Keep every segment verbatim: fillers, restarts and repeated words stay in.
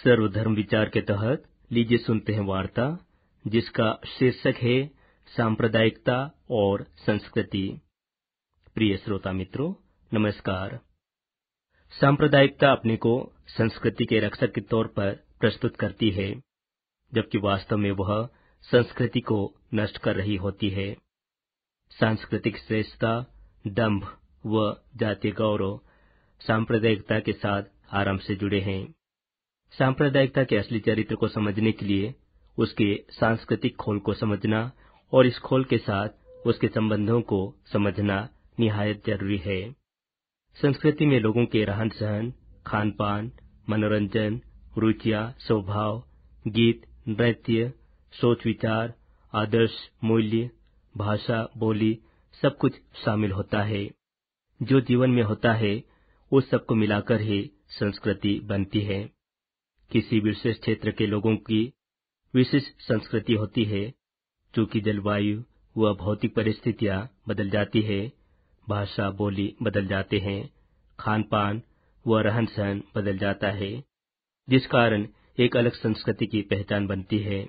सर्वधर्म विचार के तहत लीजिए सुनते हैं वार्ता जिसका शीर्षक है सांप्रदायिकता और संस्कृति। प्रिय श्रोता मित्रों, नमस्कार। सांप्रदायिकता अपने को संस्कृति के रक्षक के तौर पर प्रस्तुत करती है, जबकि वास्तव में वह संस्कृति को नष्ट कर रही होती है। सांस्कृतिक श्रेष्ठता, दंभ व जातीय गौरव सांप्रदायिकता के साथ आराम से जुड़े हैं। सांप्रदायिकता के असली चरित्र को समझने के लिए उसके सांस्कृतिक खोल को समझना और इस खोल के साथ उसके संबंधों को समझना निहायत जरूरी है। संस्कृति में लोगों के रहन सहन, खान पान, मनोरंजन, रुचियां, स्वभाव, गीत, नृत्य, सोच विचार, आदर्श, मूल्य, भाषा, बोली सब कुछ शामिल होता है। जो जीवन में होता है उस सब को मिलाकर ही संस्कृति बनती है। किसी विशेष क्षेत्र के लोगों की विशिष्ट संस्कृति होती है। चूंकि जलवायु व भौतिक परिस्थितियां बदल जाती है, भाषा बोली बदल जाते हैं, खान पान व रहन सहन बदल जाता है, जिस कारण एक अलग संस्कृति की पहचान बनती है।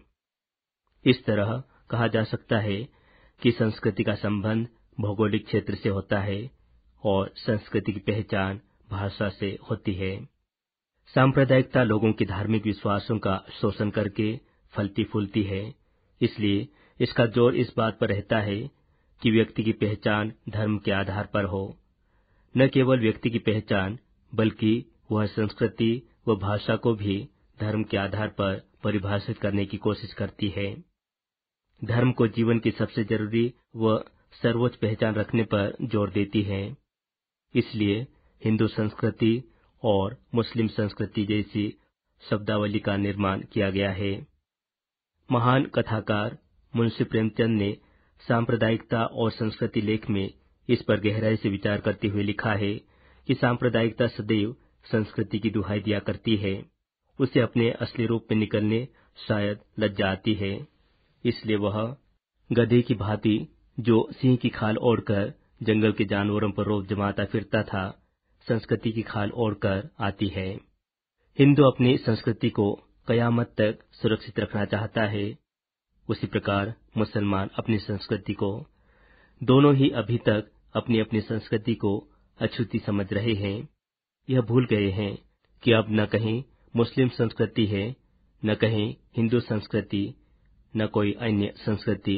इस तरह कहा जा सकता है कि संस्कृति का संबंध भौगोलिक क्षेत्र से होता है और संस्कृति की पहचान भाषा से होती है। सांप्रदायिकता लोगों के धार्मिक विश्वासों का शोषण करके फलती फूलती है। इसलिए इसका जोर इस बात पर रहता है कि व्यक्ति की पहचान धर्म के आधार पर हो। न केवल व्यक्ति की पहचान, बल्कि वह संस्कृति व भाषा को भी धर्म के आधार पर परिभाषित करने की कोशिश करती है। धर्म को जीवन की सबसे जरूरी व सर्वोच्च पहचान रखने पर जोर देती है। इसलिए हिंदू संस्कृति और मुस्लिम संस्कृति जैसी शब्दावली का निर्माण किया गया है। महान कथाकार मुंशी प्रेमचंद ने सांप्रदायिकता और संस्कृति लेख में इस पर गहराई से विचार करते हुए लिखा है कि सांप्रदायिकता सदैव संस्कृति की दुहाई दिया करती है। उसे अपने असली रूप में निकलने शायद लज्जा आती है। इसलिए वह गधे की भांति जो सिंह की खाल ओढ़कर जंगल के जानवरों पर रौब जमाता फिरता था, संस्कृति की खाल ओढ़कर आती है। हिंदू अपनी संस्कृति को कयामत तक सुरक्षित रखना चाहता है। उसी प्रकार मुसलमान अपनी संस्कृति को। दोनों ही अभी तक अपनी अपनी संस्कृति को अछूती समझ रहे हैं। यह भूल गए हैं कि अब न कहीं मुस्लिम संस्कृति है, न कहीं हिंदू संस्कृति, न कोई अन्य संस्कृति।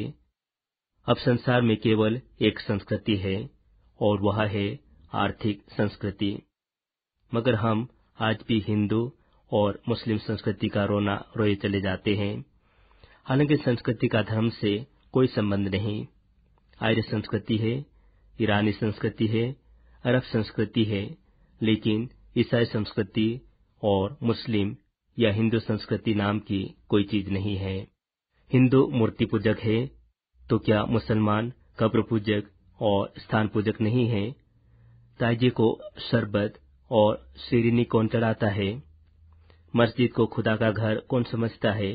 अब संसार में केवल एक संस्कृति है और वह है आर्थिक संस्कृति। मगर हम आज भी हिंदू और मुस्लिम संस्कृति का रोना रोए चले जाते हैं। हालांकि संस्कृति का धर्म से कोई संबंध नहीं। आर्य संस्कृति है, ईरानी संस्कृति है, अरब संस्कृति है, लेकिन ईसाई संस्कृति और मुस्लिम या हिंदू संस्कृति नाम की कोई चीज नहीं है। हिंदू मूर्ति पूजक है, तो क्या मुसलमान कब्र पूजक और स्थान पूजक नहीं है? ताजिए को शरबत और शीरीनी कौन चढ़ाता है? मस्जिद को खुदा का घर कौन समझता है?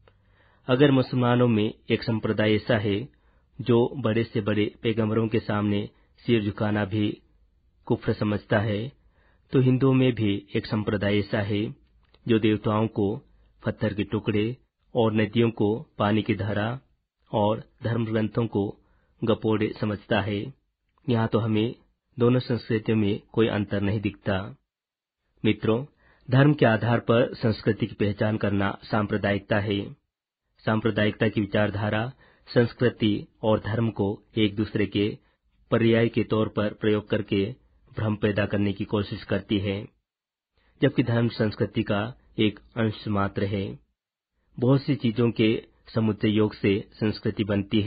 अगर मुसलमानों में एक संप्रदाय ऐसा है जो बड़े से बड़े पैगंबरों के सामने सिर झुकाना भी कुफ्र समझता है, तो हिंदुओं में भी एक संप्रदाय ऐसा है जो देवताओं को पत्थर के टुकड़े और नदियों को पानी की धारा और धर्म ग्रंथों को गपोड़े समझता है। यहाँ तो हमें दोनों संस्कृतियों में कोई अंतर नहीं दिखता। मित्रों, धर्म के आधार पर संस्कृति की पहचान करना सांप्रदायिकता है। सांप्रदायिकता की विचारधारा संस्कृति और धर्म को एक दूसरे के पर्याय के तौर पर प्रयोग करके भ्रम पैदा करने की कोशिश करती है, जबकि धर्म संस्कृति का एक अंश मात्र है। बहुत सी चीजों के समुच्चय योग से संस्कृति बनती है।